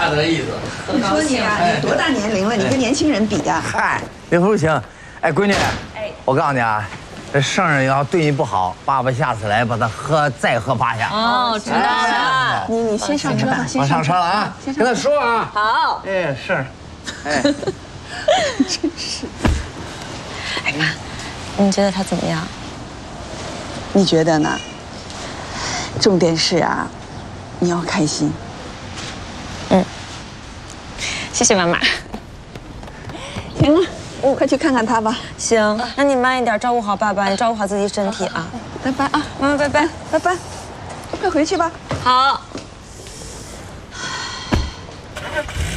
大得意思。 你说你啊，你多大年龄了？你跟年轻人比呀？ 嗨，别不行。哎，闺女，我告诉你啊，这圣人要对你不好，爸爸下次来把他再喝8下。 哦，知道了。 你先上车吧， 我上车了啊，跟他说啊。 好。 哎，是。哎， 真是。 哎妈，你觉得他怎么样？ 你觉得呢？重点是啊，你要开心。 谢谢妈妈。 行了，快去看看他吧。 行，那你慢一点，照顾好爸爸，你照顾好自己身体啊。 拜拜啊， 妈妈，拜拜， 拜拜，快回去吧。 好。